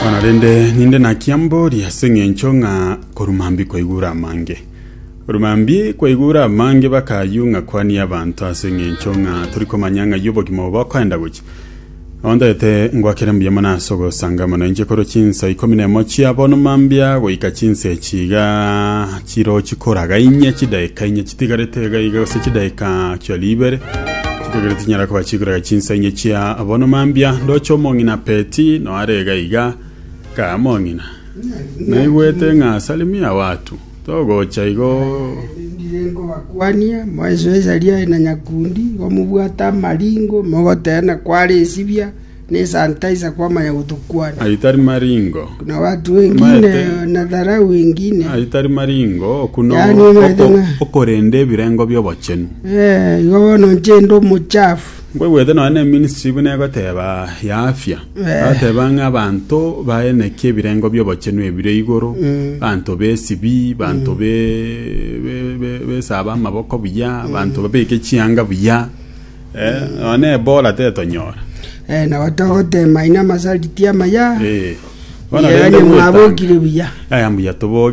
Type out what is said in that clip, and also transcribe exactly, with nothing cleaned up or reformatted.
Wanarende ninde na kiambori yasenye nchonga korumambi kwa igura mange. Korumambi kwa igura mange bakayunga kwani abantu asenye nchonga turiko manyanga yubo kimoba kwenda guki. Onda ete ngwakere mbiyamana sogo sangamana nje koro chinsa ikomine mochi abono mambia goika chinse chiga chiro chikoraga inye chidaika inye chitigaretega iga se chidaika cyalibere. Chidagarete nyara kwa chigura chinsa inye chia abono mambia ndocho mongina peti no arega iga ka mongina. Na iwete nga salimia watu. Togo chaigo ndirengo bakwania mwazoeza lia na nyakundi omubwata maringo mogotena kwale sibia ne sanitizer kwa manya gutukwana aitari maringo kuna watu wengine na dharau wengine aitari maringo kuno yani okorende birengo byo bochenu eh yono njendo muchafu ngwe wethe no ane ministry bune goteba ya afya ateba nga bantu baene ke birengo byo bochenu ebire igoro bantu besibi bantu be be saba maboko buya bantu babeke chianga buya eh ane bola teto nyora eh na watogote maina masalitia maya eh wana ndio mabokire buya aya mbuya tobo